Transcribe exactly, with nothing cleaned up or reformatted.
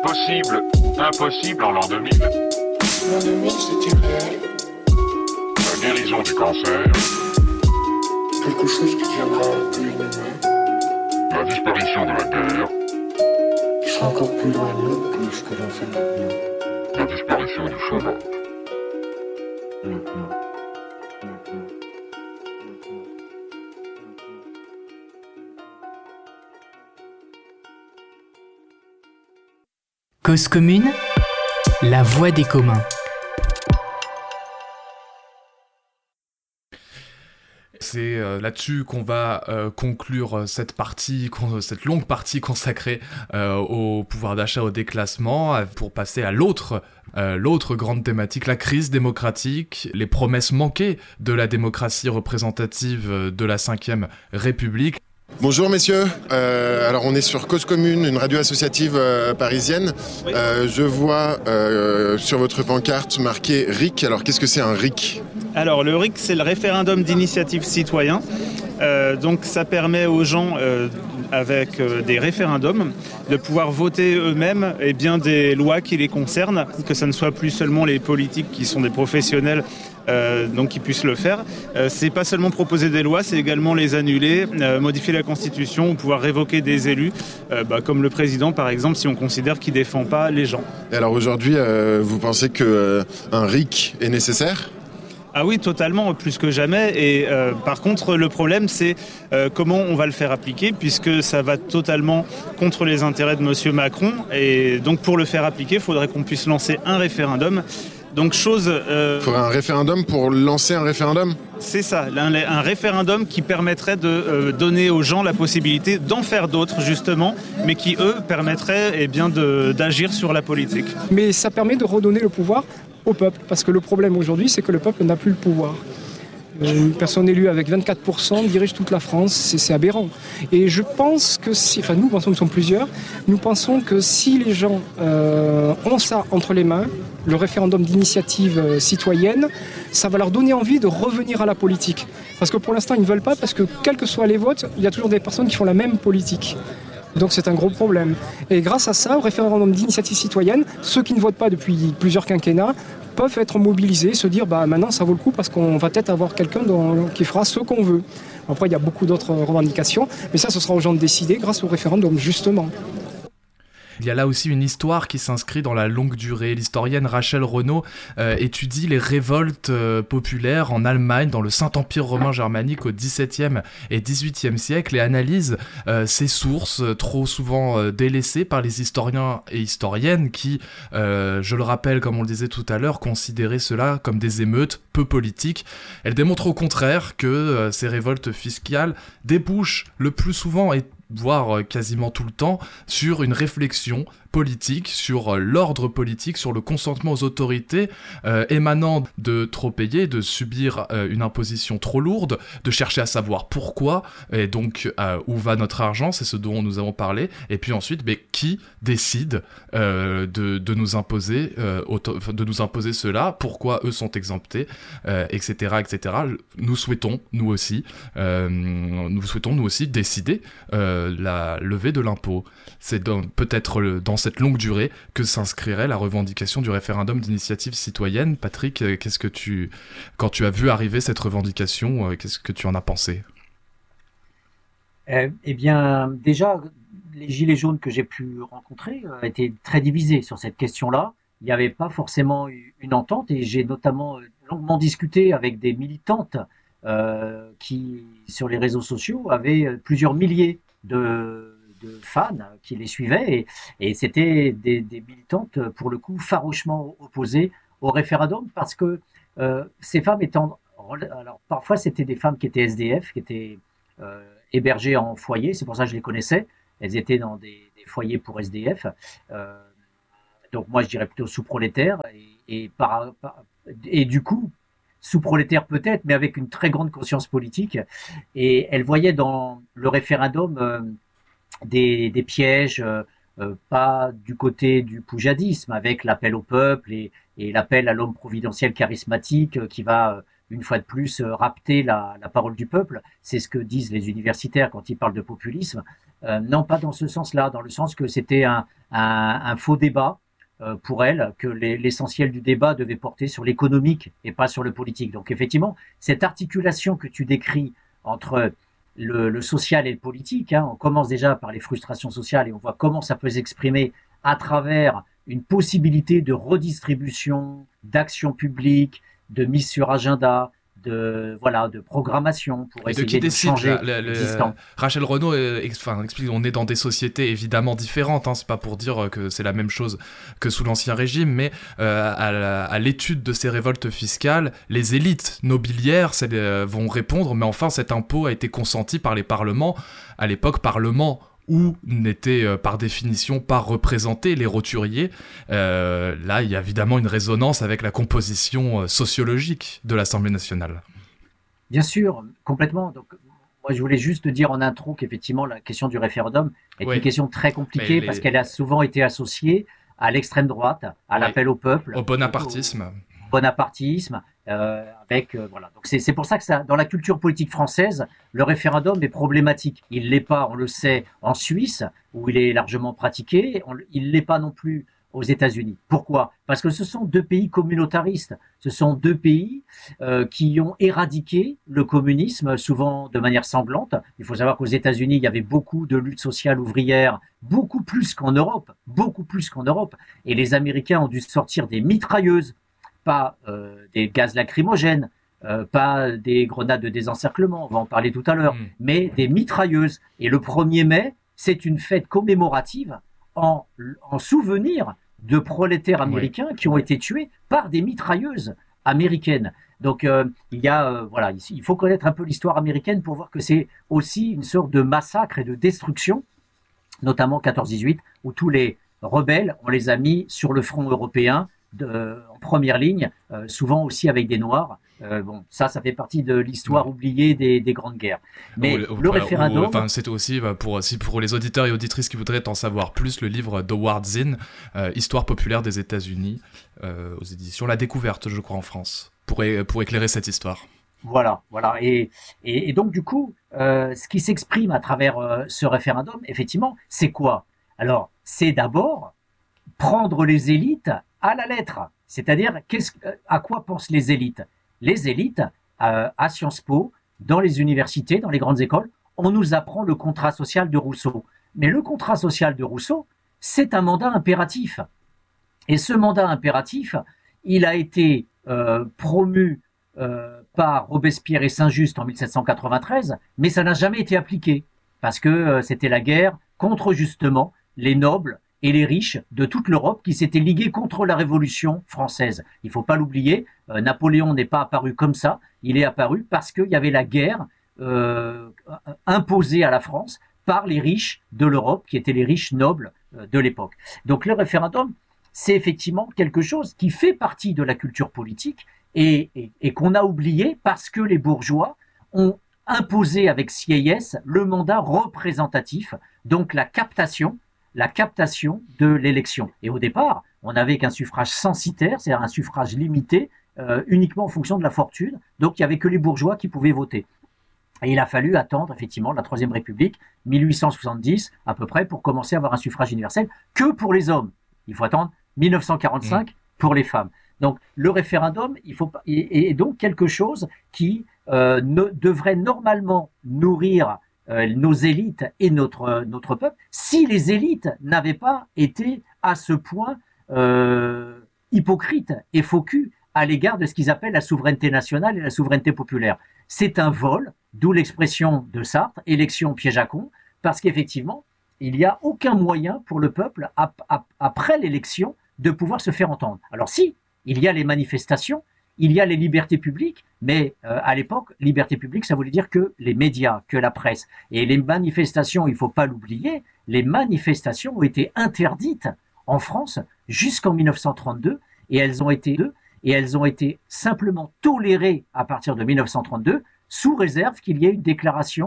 Possible, impossible en l'an deux mille. L'an deux mille, c'était réel. La guérison du cancer. Quelque chose qui deviendra un peu inhumain. La disparition de la guerre. Qui sera encore plus loin de nous que ce que l'on fait maintenant. La disparition du chômage. Maintenant. Cause commune, la voix des communs. C'est euh, là-dessus qu'on va euh, conclure cette partie, con- cette longue partie consacrée euh, au pouvoir d'achat, au déclassement, euh, pour passer à l'autre, euh, l'autre grande thématique, la crise démocratique, les promesses manquées de la démocratie représentative de la cinquième République. Bonjour messieurs, euh, alors on est sur Cause Commune, une radio associative euh, parisienne. Euh, je vois euh, sur votre pancarte marqué R I C. Alors qu'est-ce que c'est un R I C ? Alors le R I C, c'est le référendum d'initiative citoyen. Euh, donc ça permet aux gens, euh, avec euh, des référendums, de pouvoir voter eux-mêmes eh bien, des lois qui les concernent, que ce ne soit plus seulement les politiques qui sont des professionnels, Euh, donc qu'ils puissent le faire. Euh, c'est pas seulement proposer des lois, c'est également les annuler, euh, modifier la Constitution ou pouvoir révoquer des élus, euh, bah, comme le président par exemple, si on considère qu'il défend pas les gens. Et alors aujourd'hui, euh, vous pensez qu'un euh, R I C est nécessaire ? Ah oui, totalement, plus que jamais. Et euh, par contre, le problème, c'est euh, comment on va le faire appliquer, puisque ça va totalement contre les intérêts de Monsieur Macron. Et donc, pour le faire appliquer, il faudrait qu'on puisse lancer un référendum. Donc, chose... Euh, Il faudrait un référendum pour lancer un référendum ? C'est ça, un, un référendum qui permettrait de euh, donner aux gens la possibilité d'en faire d'autres, justement, mais qui, eux, permettraient eh bien, de, d'agir sur la politique. Mais ça permet de redonner le pouvoir au peuple, parce que le problème aujourd'hui, c'est que le peuple n'a plus le pouvoir. Une personne élue avec vingt-quatre pour cent dirige toute la France, c'est, c'est aberrant. Et je pense que si, enfin nous pensons, nous sommes plusieurs, nous pensons que si les gens euh, ont ça entre les mains, le référendum d'initiative euh, citoyenne, ça va leur donner envie de revenir à la politique. Parce que pour l'instant, ils ne veulent pas, parce que quels que soient les votes, il y a toujours des personnes qui font la même politique. Donc c'est un gros problème. Et grâce à ça, au référendum d'initiative citoyenne, ceux qui ne votent pas depuis plusieurs quinquennats peuvent être mobilisés, se dire bah maintenant ça vaut le coup parce qu'on va peut-être avoir quelqu'un dont, qui fera ce qu'on veut. Après il y a beaucoup d'autres revendications, mais ça ce sera aux gens de décider grâce au référendum justement. Il y a là aussi une histoire qui s'inscrit dans la longue durée. L'historienne Rachel Renaud euh, étudie les révoltes euh, populaires en Allemagne, dans le Saint-Empire romain germanique au dix-septième et dix-huitième siècle, et analyse euh, ces sources euh, trop souvent euh, délaissées par les historiens et historiennes qui, euh, je le rappelle comme on le disait tout à l'heure, considéraient cela comme des émeutes peu politiques. Elle démontre au contraire que euh, ces révoltes fiscales débouchent le plus souvent et voire quasiment tout le temps, sur une réflexion politique, sur l'ordre politique, sur le consentement aux autorités euh, émanant de trop payer, de subir euh, une imposition trop lourde, de chercher à savoir pourquoi, et donc euh, où va notre argent, c'est ce dont nous avons parlé, et puis ensuite, mais qui décide euh, de, de, nous imposer, euh, auto- de nous imposer cela, pourquoi eux sont exemptés, euh, et cetera, et cetera. Nous souhaitons, nous aussi, euh, nous souhaitons nous aussi décider euh, la levée de l'impôt. C'est dans, peut-être le, dans cette longue durée que s'inscrirait la revendication du référendum d'initiative citoyenne. Patrick, qu'est-ce que tu, quand tu as vu arriver cette revendication, qu'est-ce que tu en as pensé ? euh, Eh bien, déjà, les gilets jaunes que j'ai pu rencontrer euh, étaient très divisés sur cette question-là. Il n'y avait pas forcément une entente, et j'ai notamment longuement discuté avec des militantes euh, qui, sur les réseaux sociaux, avaient plusieurs milliers de de fans qui les suivaient, et, et c'était des, des militantes pour le coup farouchement opposées au référendum, parce que euh, ces femmes étant, alors parfois c'était des femmes qui étaient S D F, qui étaient euh, hébergées en foyer, c'est pour ça que je les connaissais, elles étaient dans des, des foyers pour S D F, euh, donc moi je dirais plutôt sous-prolétaires, et, et, par, par, et du coup sous-prolétaires peut-être, mais avec une très grande conscience politique, et elles voyaient dans le référendum euh, Des, des pièges, euh, euh, pas du côté du poujadisme, avec l'appel au peuple et, et l'appel à l'homme providentiel charismatique euh, qui va, euh, une fois de plus, euh, rapter la, la parole du peuple. C'est ce que disent les universitaires quand ils parlent de populisme. Euh, non, pas dans ce sens-là, dans le sens que c'était un, un, un faux débat euh, pour elle, que les, l'essentiel du débat devait porter sur l'économique et pas sur le politique. Donc effectivement, cette articulation que tu décris entre le, le social et le politique, hein, on commence déjà par les frustrations sociales et on voit comment ça peut s'exprimer à travers une possibilité de redistribution, d'action publique, de mise sur agenda, de voilà, de programmation pour essayer de, qui décide, de changer la, la, l'existant. Rachel Renaud euh, ex, enfin, explique, on est dans des sociétés évidemment différentes, hein, c'est pas pour dire que c'est la même chose que sous l'Ancien Régime, mais euh, à, la, à l'étude de ces révoltes fiscales, les élites nobiliaires euh, vont répondre, mais enfin cet impôt a été consenti par les parlements, à l'époque parlement où n'étaient euh, par définition pas représentés les roturiers. Euh, là, il y a évidemment une résonance avec la composition euh, sociologique de l'Assemblée nationale. Bien sûr, complètement. Donc, moi, je voulais juste dire en intro qu'effectivement, la question du référendum est oui. une question très compliquée les... parce qu'elle a souvent été associée à l'extrême droite, à oui. l'appel au peuple, au bonapartisme. Au bonapartisme, euh, avec euh, voilà. Donc c'est c'est pour ça que ça, dans la culture politique française, le référendum est problématique. Il l'est pas, on le sait, en Suisse où il est largement pratiqué. On, il l'est pas non plus aux États-Unis. Pourquoi ? Parce que ce sont deux pays communautaristes. Ce sont deux pays euh, qui ont éradiqué le communisme, souvent de manière sanglante. Il faut savoir qu'aux États-Unis, il y avait beaucoup de luttes sociales ouvrières, beaucoup plus qu'en Europe, beaucoup plus qu'en Europe. Et les Américains ont dû sortir des mitrailleuses, pas euh, des gaz lacrymogènes, euh, pas des grenades de désencerclement, on va en parler tout à l'heure, mmh. mais des mitrailleuses. Et le premier mai, c'est une fête commémorative en, en souvenir de prolétaires américains oui. qui ont été tués par des mitrailleuses américaines. Donc euh, il y a euh, voilà, il faut connaître un peu l'histoire américaine pour voir que c'est aussi une sorte de massacre et de destruction, notamment quatorze dix-huit, où tous les rebelles, on les a mis sur le front européen de, euh, en première ligne, euh, souvent aussi avec des Noirs. Euh, bon, ça, ça fait partie de l'histoire ouais. oubliée des, des grandes guerres. Mais ou, le ou, référendum... Ou, enfin, c'est aussi, pour, si pour les auditeurs et auditrices qui voudraient en savoir plus, le livre d'Howard Zinn, euh, Histoire populaire des États-Unis, euh, aux éditions La Découverte, je crois, en France, pour, é- pour éclairer cette histoire. Voilà, voilà. Et, et, et donc, du coup, euh, ce qui s'exprime à travers euh, ce référendum, effectivement, c'est quoi ? Alors, c'est d'abord prendre les élites à la lettre. C'est-à-dire, qu'est-ce, à quoi pensent les élites ? Les élites, euh, à Sciences Po, dans les universités, dans les grandes écoles, on nous apprend le contrat social de Rousseau. Mais le contrat social de Rousseau, c'est un mandat impératif. Et ce mandat impératif, il a été euh, promu euh, par Robespierre et Saint-Just en dix-sept cent quatre-vingt-treize, mais ça n'a jamais été appliqué, parce que euh, c'était la guerre contre justement les nobles et les riches de toute l'Europe qui s'étaient ligués contre la Révolution française. Il faut pas l'oublier, euh, Napoléon n'est pas apparu comme ça, il est apparu parce qu'il y avait la guerre euh, imposée à la France par les riches de l'Europe, qui étaient les riches nobles euh, de l'époque. Donc le référendum, c'est effectivement quelque chose qui fait partie de la culture politique et, et, et qu'on a oublié parce que les bourgeois ont imposé avec sieyès le mandat représentatif, donc la captation, la captation de l'élection. Et au départ, on n'avait qu'un suffrage censitaire, c'est-à-dire un suffrage limité, euh, uniquement en fonction de la fortune. Donc, il n'y avait que les bourgeois qui pouvaient voter. Et il a fallu attendre, effectivement, la Troisième République, mille huit cent soixante-dix, à peu près, pour commencer à avoir un suffrage universel, que pour les hommes. Il faut attendre mille neuf cent quarante-cinq mmh. pour les femmes. Donc, le référendum, il faut, est, est donc quelque chose qui euh, ne, devrait normalement nourrir Euh, nos élites et notre notre peuple, si les élites n'avaient pas été à ce point euh, hypocrites et faux cul à l'égard de ce qu'ils appellent la souveraineté nationale et la souveraineté populaire. C'est un vol, d'où l'expression de Sartre, élection piège à con, parce qu'effectivement, il n'y a aucun moyen pour le peuple, ap- ap- après l'élection, de pouvoir se faire entendre. Alors si, il y a les manifestations, il y a les libertés publiques, mais euh, à l'époque, liberté publique, ça voulait dire que les médias, que la presse. Et les manifestations, il ne faut pas l'oublier, les manifestations ont été interdites en France jusqu'en mille neuf cent trente-deux, et elles ont été et elles ont été simplement tolérées à partir de mille neuf cent trente-deux, sous réserve qu'il y ait une déclaration